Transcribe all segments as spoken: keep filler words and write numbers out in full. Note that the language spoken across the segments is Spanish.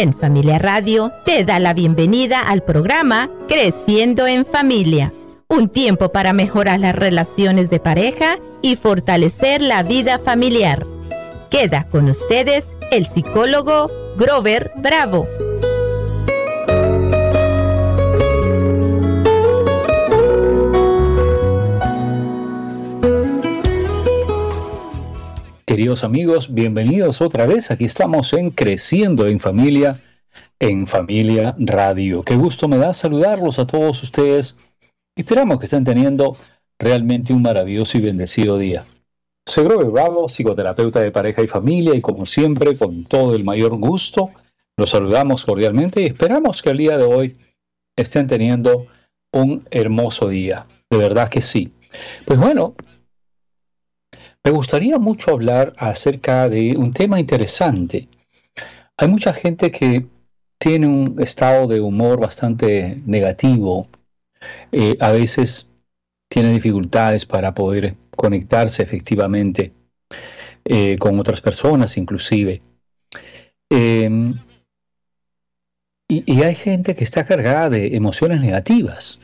En Familia Radio te da la bienvenida al programa Creciendo en Familia, un tiempo para mejorar las relaciones de pareja y fortalecer la vida familiar. Queda con ustedes el psicólogo Grover Bravo. Queridos amigos, bienvenidos otra vez. Aquí estamos en Creciendo en Familia, en Familia Radio. Qué gusto me da saludarlos a todos ustedes. Esperamos que estén teniendo realmente un maravilloso y bendecido día. Soy Grover Bravo, psicoterapeuta de pareja y familia, y como siempre, con todo el mayor gusto, los saludamos cordialmente y esperamos que el día de hoy estén teniendo un hermoso día. De verdad que sí. Pues bueno, me gustaría mucho hablar acerca de un tema interesante. Hay mucha gente que tiene un estado de humor bastante negativo. Eh, a veces tiene dificultades para poder conectarse efectivamente eh, con otras personas, inclusive. Eh, y, y hay gente que está cargada de emociones negativas.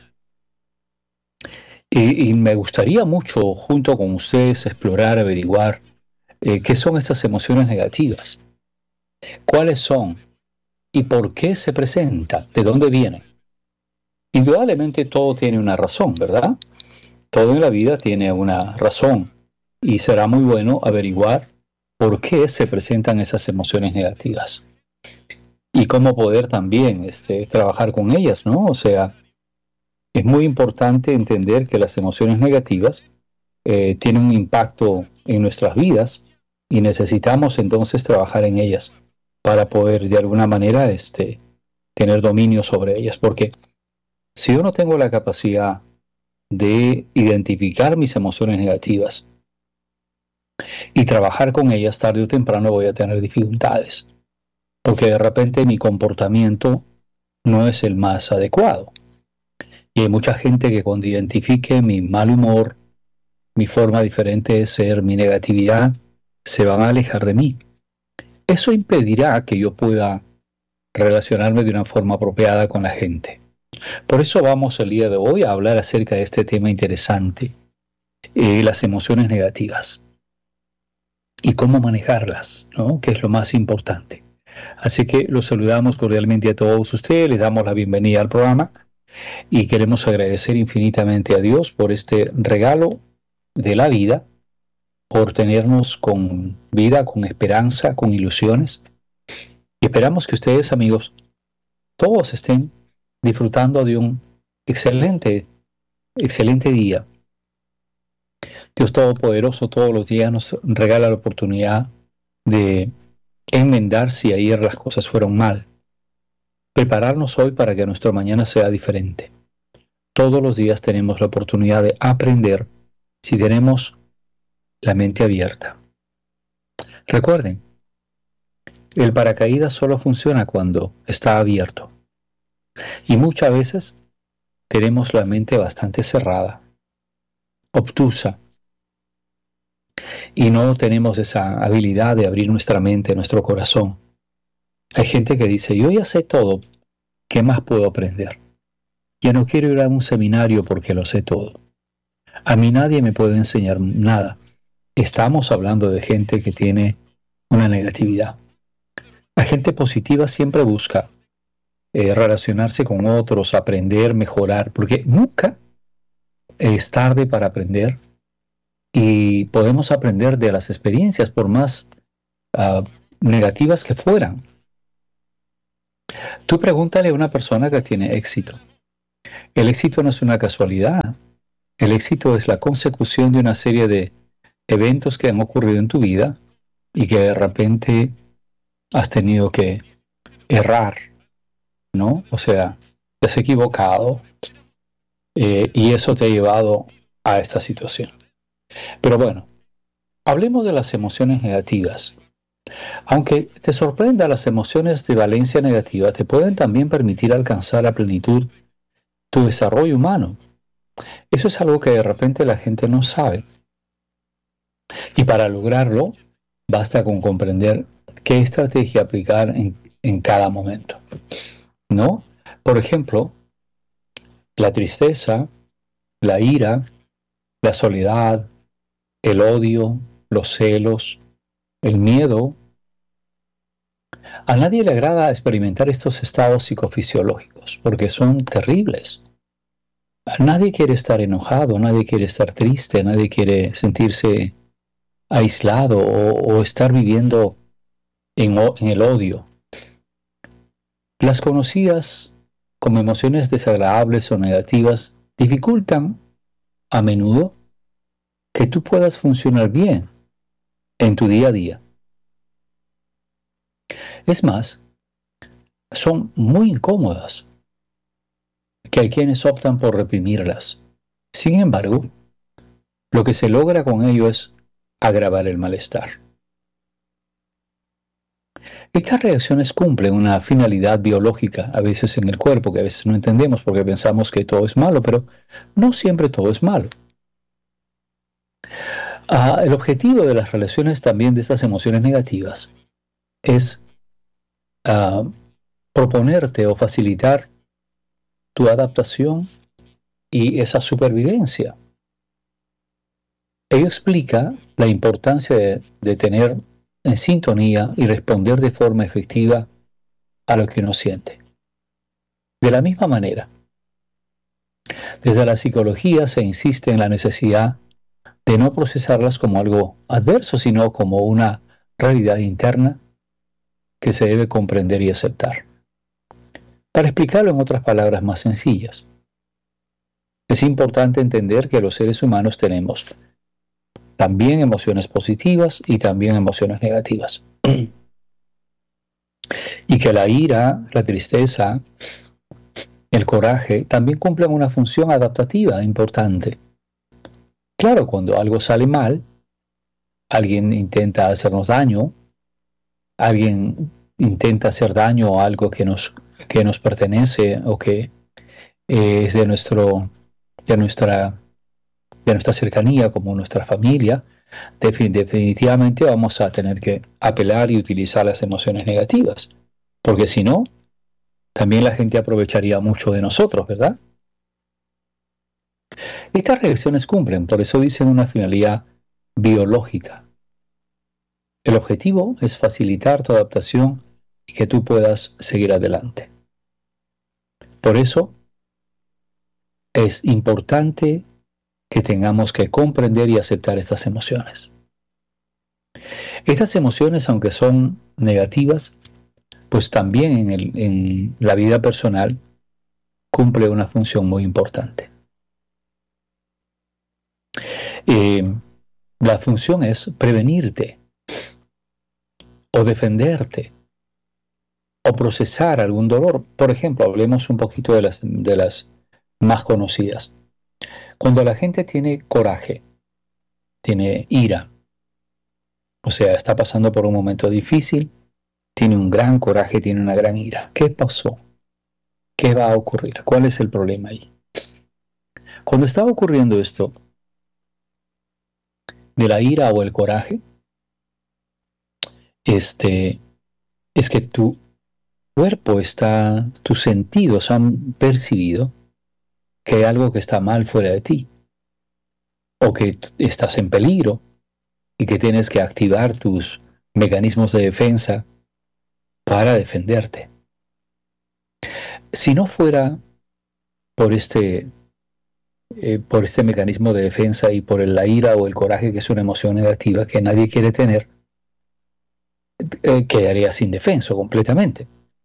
Y, y me gustaría mucho, junto con ustedes, explorar, averiguar eh, qué son estas emociones negativas, cuáles son y por qué se presentan, de dónde vienen. Indudablemente todo tiene una razón, ¿verdad? Todo en la vida tiene una razón y será muy bueno averiguar por qué se presentan esas emociones negativas y cómo poder también este, trabajar con ellas, ¿no? O sea, es muy importante entender que las emociones negativas eh, tienen un impacto en nuestras vidas y necesitamos entonces trabajar en ellas para poder de alguna manera este, tener dominio sobre ellas. Porque si yo no tengo la capacidad de identificar mis emociones negativas y trabajar con ellas, tarde o temprano voy a tener dificultades. Porque de repente mi comportamiento no es el más adecuado. Y hay mucha gente que cuando identifique mi mal humor, mi forma diferente de ser, mi negatividad, se van a alejar de mí. Eso impedirá que yo pueda relacionarme de una forma apropiada con la gente. Por eso vamos el día de hoy a hablar acerca de este tema interesante, eh, las emociones negativas y cómo manejarlas, ¿no? Que es lo más importante. Así que los saludamos cordialmente a todos ustedes, les damos la bienvenida al programa. Y queremos agradecer infinitamente a Dios por este regalo de la vida, por tenernos con vida, con esperanza, con ilusiones. Y esperamos que ustedes, amigos, todos estén disfrutando de un excelente, excelente día. Dios Todopoderoso todos los días nos regala la oportunidad de enmendar si ayer las cosas fueron mal. Prepararnos hoy para que nuestro mañana sea diferente. Todos los días tenemos la oportunidad de aprender si tenemos la mente abierta. Recuerden, el paracaídas solo funciona cuando está abierto. Y muchas veces tenemos la mente bastante cerrada, obtusa, y no tenemos esa habilidad de abrir nuestra mente, nuestro corazón. Hay gente que dice, yo ya sé todo, ¿qué más puedo aprender? Ya no quiero ir a un seminario porque lo sé todo. A mí nadie me puede enseñar nada. Estamos hablando de gente que tiene una negatividad. La gente positiva siempre busca eh, relacionarse con otros, aprender, mejorar, porque nunca es tarde para aprender y podemos aprender de las experiencias por más uh, negativas que fueran. Tú pregúntale a una persona que tiene éxito. El éxito no es una casualidad. El éxito es la consecución de una serie de eventos que han ocurrido en tu vida y que de repente has tenido que errar, ¿no? O sea, te has equivocado eh, y eso te ha llevado a esta situación. Pero bueno, hablemos de las emociones negativas. Aunque te sorprenda, las emociones de valencia negativa te pueden también permitir alcanzar a plenitud tu desarrollo humano. Eso es algo que de repente la gente no sabe. Y para lograrlo, basta con comprender qué estrategia aplicar en en cada momento, ¿no? Por ejemplo, la tristeza, la ira, la soledad, el odio, los celos, el miedo. A nadie le agrada experimentar estos estados psicofisiológicos porque son terribles. Nadie quiere estar enojado, nadie quiere estar triste, nadie quiere sentirse aislado o, o estar viviendo en, en el odio. Las conocidas como emociones desagradables o negativas dificultan a menudo que tú puedas funcionar bien en tu día a día. Es más, son muy incómodas, que hay quienes optan por reprimirlas. Sin embargo, lo que se logra con ello es agravar el malestar. Estas reacciones cumplen una finalidad biológica, a veces en el cuerpo, que a veces no entendemos porque pensamos que todo es malo, pero no siempre todo es malo. Ah, el objetivo de las relaciones también de estas emociones negativas es ah, proponerte o facilitar tu adaptación y esa supervivencia. Ello explica la importancia de, de tener en sintonía y responder de forma efectiva a lo que uno siente. De la misma manera, desde la psicología se insiste en la necesidad de no procesarlas como algo adverso, sino como una realidad interna que se debe comprender y aceptar. Para explicarlo en otras palabras más sencillas, es importante entender que los seres humanos tenemos también emociones positivas y también emociones negativas. Y que la ira, la tristeza, el coraje también cumplen una función adaptativa importante. Claro, cuando algo sale mal, alguien intenta hacernos daño, alguien intenta hacer daño a algo que nos, que nos pertenece o que eh, es de, nuestro, de, nuestra, de nuestra cercanía, como nuestra familia, definitivamente vamos a tener que apelar y utilizar las emociones negativas, porque si no, también la gente aprovecharía mucho de nosotros, ¿verdad? Estas reacciones cumplen, por eso dicen, una finalidad biológica. El objetivo es facilitar tu adaptación y que tú puedas seguir adelante. Por eso es importante que tengamos que comprender y aceptar estas emociones. Estas emociones, aunque son negativas, pues también en, el, en la vida personal cumple una función muy importante. Eh, la función es prevenirte o defenderte o procesar algún dolor. Por ejemplo, hablemos un poquito de las, de las más conocidas. Cuando la gente tiene coraje, tiene ira, o sea, está pasando por un momento difícil, tiene un gran coraje, tiene una gran ira. ¿Qué pasó? ¿Qué va a ocurrir? ¿Cuál es el problema ahí? Cuando está ocurriendo esto de la ira o el coraje, este, es que tu cuerpo está, tus sentidos han percibido que hay algo que está mal fuera de ti, o que estás en peligro y que tienes que activar tus mecanismos de defensa para defenderte. Si no fuera por este, eh, por este mecanismo de defensa y por la ira o el coraje, que es una emoción negativa que nadie quiere tener, eh, quedarías indefenso completamente.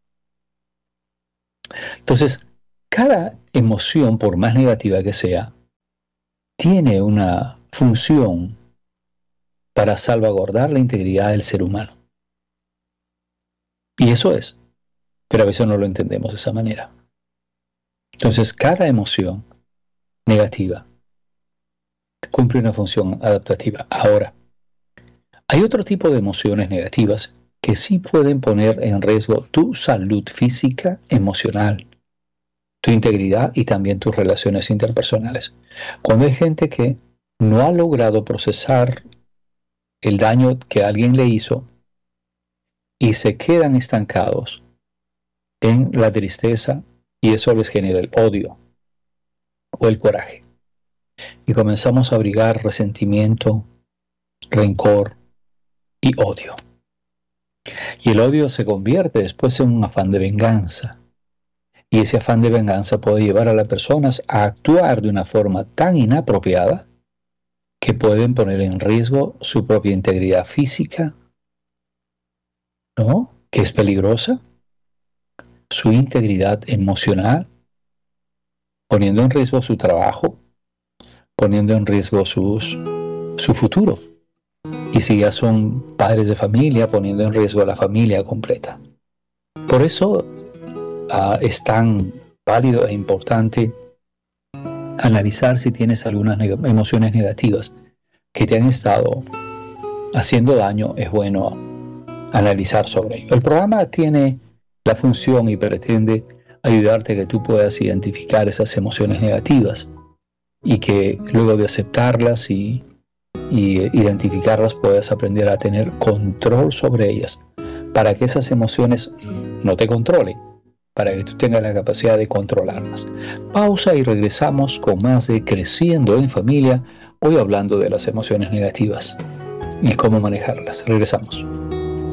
Entonces, cada emoción, por más negativa que sea, tiene una función para salvaguardar la integridad del ser humano. Y eso es, pero a veces no lo entendemos de esa manera. Entonces, cada emoción negativa cumple una función adaptativa. Ahora, hay otro tipo de emociones negativas que sí pueden poner en riesgo tu salud física, emocional, tu integridad y también tus relaciones interpersonales. Cuando hay gente que no ha logrado procesar el daño que alguien le hizo y se quedan estancados en la tristeza y eso les genera el odio o el coraje. Y comenzamos a abrigar resentimiento, rencor y odio. Y el odio se convierte después en un afán de venganza. Y ese afán de venganza puede llevar a las personas a actuar de una forma tan inapropiada que pueden poner en riesgo su propia integridad física, ¿no? Que es peligrosa, su integridad emocional, poniendo en riesgo su trabajo, poniendo en riesgo sus, su futuro. Y si ya son padres de familia, poniendo en riesgo a la familia completa. Por eso uh, es tan válido e importante analizar si tienes algunas neg- emociones negativas que te han estado haciendo daño. Es bueno analizar sobre ello. El programa tiene la función y pretende ayudarte a que tú puedas identificar esas emociones negativas y que luego de aceptarlas y y identificarlas puedas aprender a tener control sobre ellas para que esas emociones no te controlen, para que tú tengas la capacidad de controlarlas. Pausa y regresamos con más de Creciendo en Familia, hoy hablando de las emociones negativas y cómo manejarlas. Regresamos.